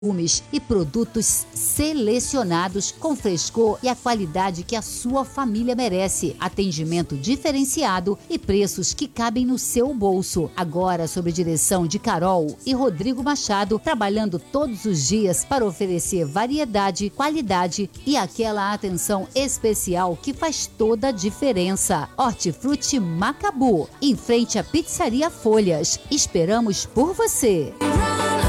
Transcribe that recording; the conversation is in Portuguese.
Legumes e produtos selecionados com frescor e a qualidade que a sua família merece. Atendimento diferenciado e preços que cabem no seu bolso. Agora sob direção de Carol e Rodrigo Machado, trabalhando todos os dias para oferecer variedade, qualidade e aquela atenção especial que faz toda a diferença. Hortifruti Macabu, em frente à Pizzaria Folhas. Esperamos por você.